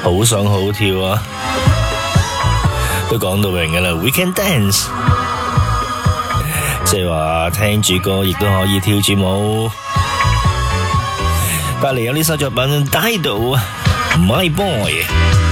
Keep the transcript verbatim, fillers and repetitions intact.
好爽好跳啊！都講到明噶啦 ，We can dance， 即係話聽住歌亦都可以跳住舞。隔籬有呢首作品《Dido》，My Boy。